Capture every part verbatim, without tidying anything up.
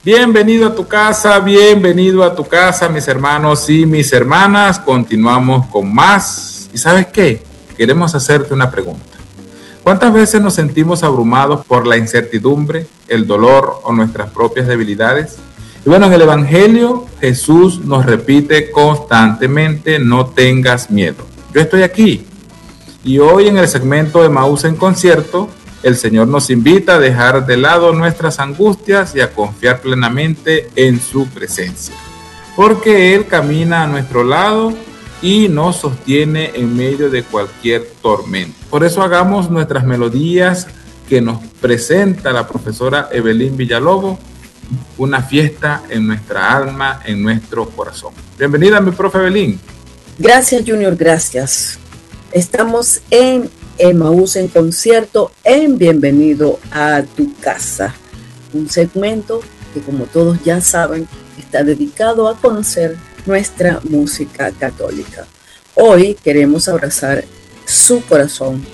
Bienvenido a tu casa, bienvenido a tu casa, mis hermanos y mis hermanas. Continuamos con más. ¿Y sabes qué? Queremos hacerte una pregunta. ¿Cuántas veces nos sentimos abrumados por la incertidumbre, el dolor o nuestras propias debilidades? Y bueno, en el Evangelio Jesús nos repite constantemente: no tengas miedo, yo estoy aquí. Y hoy en el segmento de Emaús en concierto, el Señor nos invita a dejar de lado nuestras angustias y a confiar plenamente en su presencia, porque Él camina a nuestro lado y nos sostiene en medio de cualquier tormenta. Por eso hagamos nuestras melodías que nos presenta la profesora Evelyn Villalobos, una fiesta en nuestra alma, en nuestro corazón. Bienvenida, mi profe Evelyn. Gracias, Junior, gracias. Estamos en Emaús en concierto, en Bienvenido a tu casa, un segmento que, como todos ya saben, está dedicado a conocer nuestra música católica. Hoy queremos abrazar su corazón,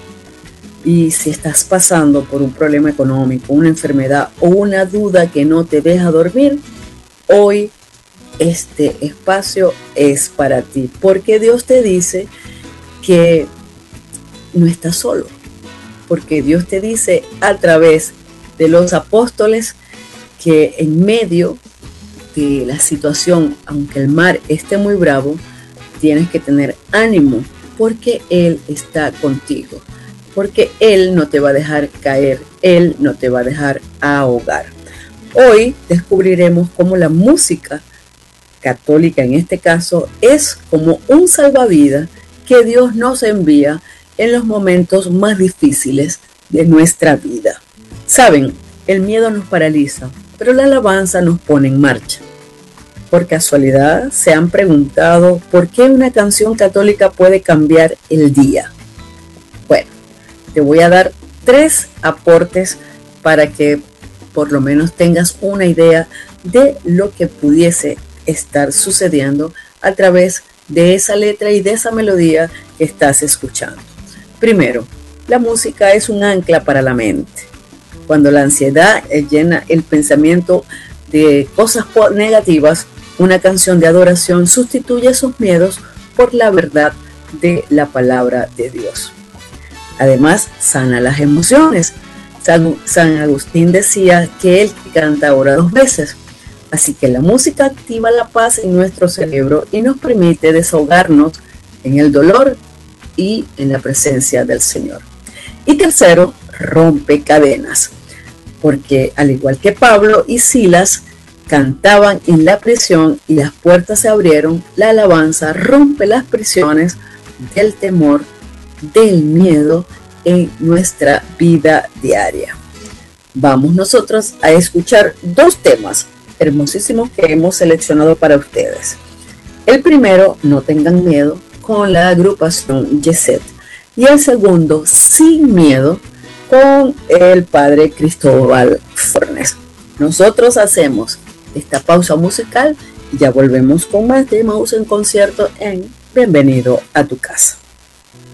y si estás pasando por un problema económico, una enfermedad o una duda que no te deja dormir, hoy este espacio es para ti, porque Dios te dice que no estás solo, porque Dios te dice a través de los apóstoles que en medio de la situación, aunque el mar esté muy bravo, tienes que tener ánimo, porque Él está contigo, porque Él no te va a dejar caer, Él no te va a dejar ahogar. Hoy descubriremos cómo la música católica, en este caso, es como un salvavidas que Dios nos envía en los momentos más difíciles de nuestra vida. Saben, el miedo nos paraliza, pero la alabanza nos pone en marcha. Por casualidad, se han preguntado por qué una canción católica puede cambiar el día. Bueno, te voy a dar tres aportes para que por lo menos tengas una idea de lo que pudiese estar sucediendo a través de esa letra y de esa melodía que estás escuchando. Primero, la música es un ancla para la mente. Cuando la ansiedad llena el pensamiento de cosas negativas, una canción de adoración sustituye esos miedos por la verdad de la palabra de Dios. Además, sana las emociones. San, San Agustín decía que el que canta ora dos veces. Así que la música activa la paz en nuestro cerebro y nos permite desahogarnos en el dolor y en la presencia del Señor. Y tercero, rompe cadenas, porque al igual que Pablo y Silas cantaban en la prisión y las puertas se abrieron, la alabanza rompe las prisiones del temor, del miedo en nuestra vida diaria. Vamos nosotros a escuchar dos temas hermosísimos que hemos seleccionado para ustedes. El primero, No tengan miedo, con la agrupación Yeset, y el segundo, Sin miedo, con el padre Cristóbal Fornes. Nosotros hacemos esta pausa musical y ya volvemos con más de Emaús en concierto en Bienvenido a tu casa.